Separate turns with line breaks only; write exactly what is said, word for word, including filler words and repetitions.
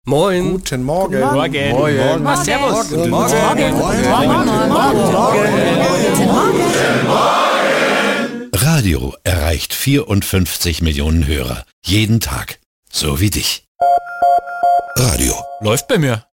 Moin.
Guten Morgen.
Morgen.
Morgen.
Morgen.
Morgen.
Servus.
Guten
Morgen.
Radio erreicht vierundfünfzig Millionen Hörer. Jeden Tag. So wie dich. Radio.
Läuft bei mir.